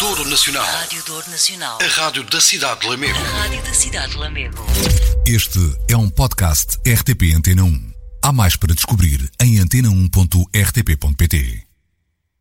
Douro Nacional. Rádio Douro Nacional. A rádio da cidade de Lamego. A rádio da cidade de Lamego. Este é um podcast RTP Antena 1. Há mais para descobrir em antena1.rtp.pt.